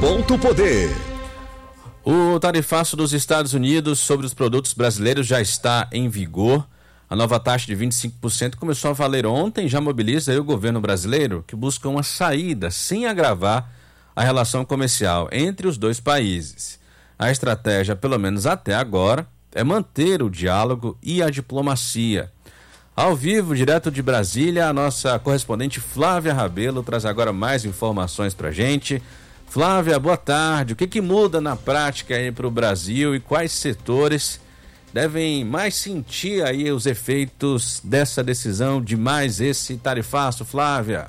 Ponto Poder. O tarifaço dos Estados Unidos sobre os produtos brasileiros já está em vigor. A nova taxa de 25% começou a valer ontem, já mobiliza aí o governo brasileiro, que busca uma saída sem agravar a relação comercial entre os dois países. A estratégia, pelo menos até agora, é manter o diálogo e a diplomacia. Ao vivo, direto de Brasília, a nossa correspondente Flávia Rabelo traz agora mais informações pra gente. Flávia, boa tarde. O que muda na prática aí para o Brasil e quais setores devem mais sentir aí os efeitos dessa decisão de mais esse tarifaço, Flávia?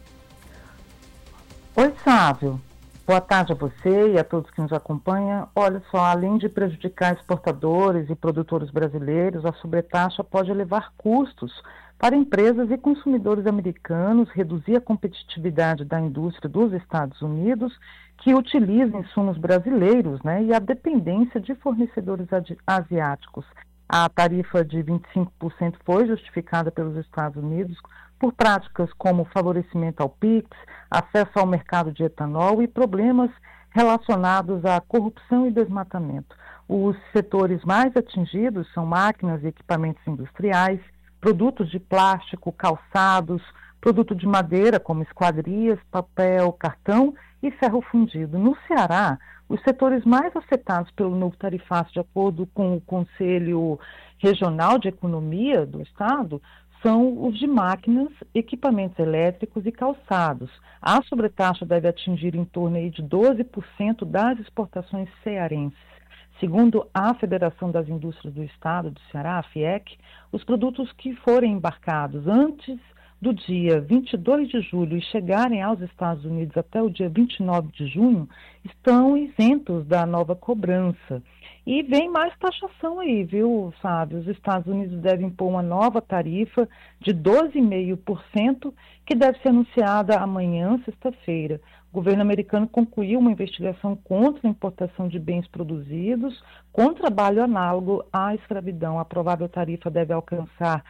Oi, Sávio. Boa tarde a você e a todos que nos acompanham. Olha só, além de prejudicar exportadores e produtores brasileiros, a sobretaxa pode elevar custos para empresas e consumidores americanos, reduzir a competitividade da indústria dos Estados Unidos, que utiliza insumos brasileiros, né, e a dependência de fornecedores asiáticos. A tarifa de 25% foi justificada pelos Estados Unidos por práticas como favorecimento ao PIX, acesso ao mercado de etanol e problemas relacionados à corrupção e desmatamento. Os setores mais atingidos são máquinas e equipamentos industriais, produtos de plástico, calçados, produto de madeira como esquadrias, papel, cartão e ferro fundido. No Ceará, os setores mais afetados pelo novo tarifaço, de acordo com o Conselho Regional de Economia do Estado, são os de máquinas, equipamentos elétricos e calçados. A sobretaxa deve atingir em torno aí de 12% das exportações cearenses. Segundo a Federação das Indústrias do Estado do Ceará, a FIEC, os produtos que forem embarcados antes do dia 22 de julho e chegarem aos Estados Unidos até o dia 29 de junho estão isentos da nova cobrança. E vem mais taxação aí, viu, Sábio? Os Estados Unidos devem impor uma nova tarifa de 12,5% que deve ser anunciada amanhã, sexta-feira. O governo americano concluiu uma investigação contra a importação de bens produzidos com trabalho análogo à escravidão. A provável tarifa deve alcançar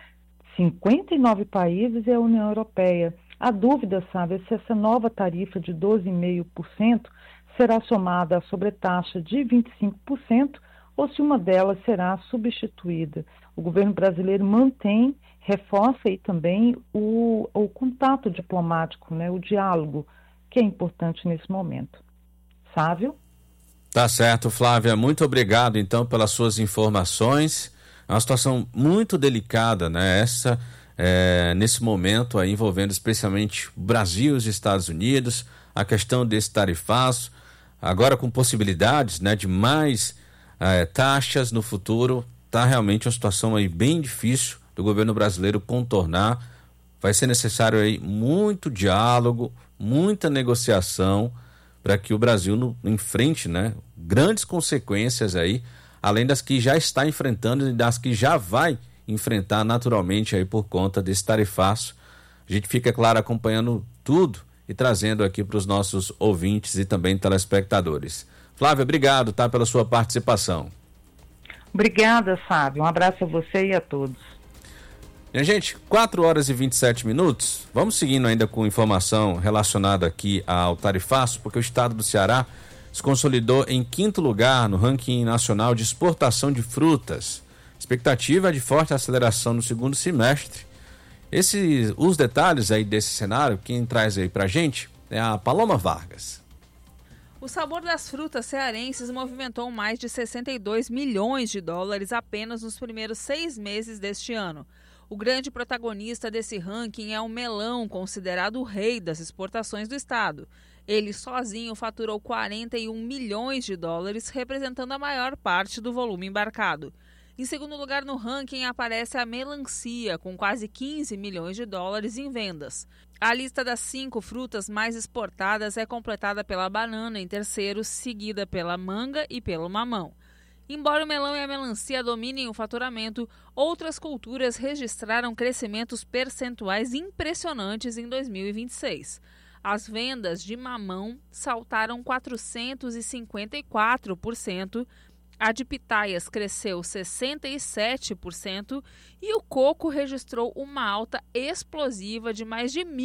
59 países e a União Europeia. A dúvida, sabe, é se essa nova tarifa de 12,5% será somada à sobretaxa de 25% ou se uma delas será substituída. O governo brasileiro reforça aí também o contato diplomático, né, o diálogo, que é importante nesse momento. Sávio? Tá certo, Flávia. Muito obrigado, então, pelas suas informações. É uma situação muito delicada, né? Nesse momento aí, envolvendo especialmente o Brasil e os Estados Unidos, a questão desse tarifaço, agora com possibilidades, né, de mais taxas no futuro. Tá realmente uma situação aí bem difícil do governo brasileiro contornar. Vai ser necessário aí muito diálogo, muita negociação para que o Brasil não enfrente, né, grandes consequências aí, além das que já está enfrentando e das que já vai enfrentar naturalmente aí por conta desse tarifaço. A gente fica, claro, acompanhando tudo e trazendo aqui para os nossos ouvintes e também telespectadores. Flávia, obrigado, tá, pela sua participação. Obrigada, Fábio. Um abraço a você e a todos. Minha gente, 4h27. Vamos seguindo ainda com informação relacionada aqui ao tarifaço, porque o estado do Ceará se consolidou em 5º lugar no ranking nacional de exportação de frutas. Expectativa é de forte aceleração no segundo semestre. Os detalhes aí desse cenário, quem traz aí pra gente é a Paloma Vargas. O sabor das frutas cearenses movimentou mais de 62 milhões de dólares apenas nos primeiros 6 meses deste ano. O grande protagonista desse ranking é o melão, considerado o rei das exportações do estado. Ele sozinho faturou 41 milhões de dólares, representando a maior parte do volume embarcado. Em segundo lugar no ranking aparece a melancia, com quase 15 milhões de dólares em vendas. A lista das 5 frutas mais exportadas é completada pela banana em terceiro, seguida pela manga e pelo mamão. Embora o melão e a melancia dominem o faturamento, outras culturas registraram crescimentos percentuais impressionantes em 2026. As vendas de mamão saltaram 454%, a de pitaias cresceu 67% e o coco registrou uma alta explosiva de mais de